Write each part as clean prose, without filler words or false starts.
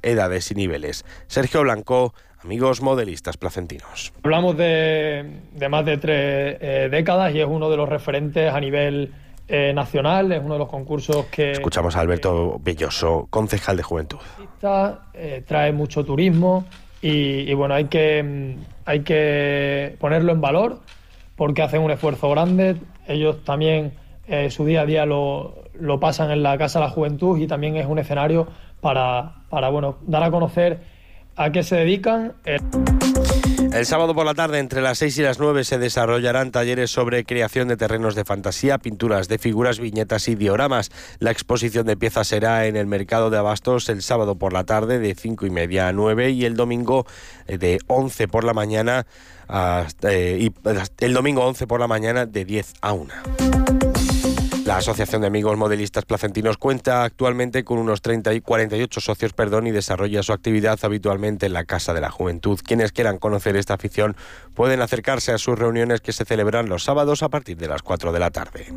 edades y niveles. Sergio Blanco, Amigos Modelistas Placentinos. Hablamos de más de 3 décadas y es uno de los referentes a nivel nacional, es uno de los concursos que... Escuchamos a Alberto Belloso, concejal de Juventud. Trae mucho turismo y bueno, hay que ponerlo en valor porque hacen un esfuerzo grande. Ellos también su día a día lo pasan en la Casa de la Juventud y también es un escenario para bueno, dar a conocer a qué se dedican. El sábado por la tarde, entre las 6 y las 9, se desarrollarán talleres sobre creación de terrenos de fantasía, pinturas de figuras, viñetas y dioramas. La exposición de piezas será en el Mercado de Abastos el sábado por la tarde de 5:30 a 9 y el domingo de 11 por la mañana de 10 a 1. La Asociación de Amigos Modelistas Placentinos cuenta actualmente con unos 48 socios y desarrolla su actividad habitualmente en la Casa de la Juventud. Quienes quieran conocer esta afición pueden acercarse a sus reuniones que se celebran los sábados a partir de las 4 de la tarde.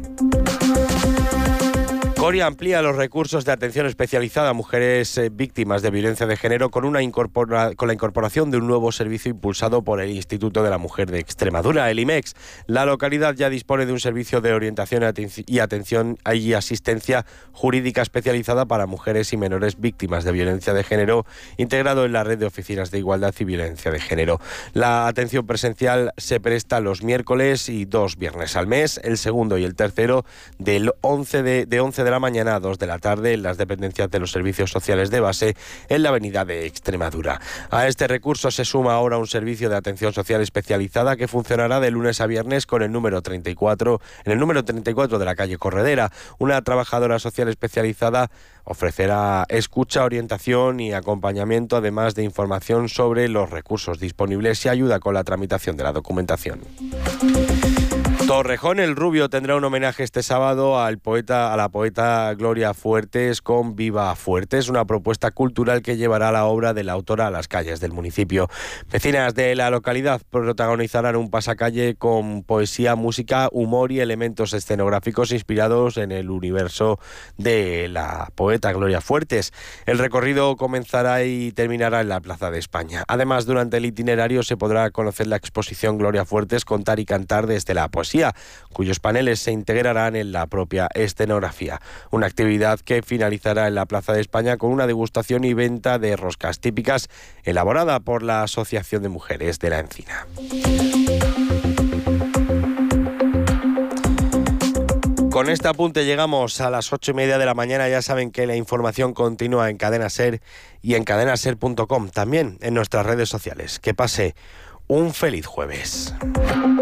Coria amplía los recursos de atención especializada a mujeres víctimas de violencia de género con la incorporación de un nuevo servicio impulsado por el Instituto de la Mujer de Extremadura, el IMEX. La localidad ya dispone de un servicio de orientación y atención y asistencia jurídica especializada para mujeres y menores víctimas de violencia de género, integrado en la red de oficinas de igualdad y violencia de género. La atención presencial se presta los miércoles y 2 viernes al mes, el segundo y el tercero de 11 de la mañana a 2 de la tarde en las dependencias de los servicios sociales de base en la avenida de Extremadura. A este recurso se suma ahora un servicio de atención social especializada que funcionará de lunes a viernes en el número 34 de la calle Corredera. Una trabajadora social especializada ofrecerá escucha, orientación y acompañamiento, además de información sobre los recursos disponibles y ayuda con la tramitación de la documentación. Torrejón el Rubio tendrá un homenaje este sábado a la poeta Gloria Fuertes con Viva Fuertes, una propuesta cultural que llevará la obra de la autora a las calles del municipio. Vecinas de la localidad protagonizarán un pasacalle con poesía, música, humor y elementos escenográficos inspirados en el universo de la poeta Gloria Fuertes. El recorrido comenzará y terminará en la Plaza de España. Además, durante el itinerario se podrá conocer la exposición Gloria Fuertes, contar y cantar desde la poesía, cuyos paneles se integrarán en la propia escenografía. Una actividad que finalizará en la Plaza de España con una degustación y venta de roscas típicas elaborada por la Asociación de Mujeres de la Encina. Con este apunte llegamos a las 8:30 de la mañana. Ya saben que la información continúa en Cadena Ser y en cadenaser.com, también en nuestras redes sociales. Que pase un feliz jueves.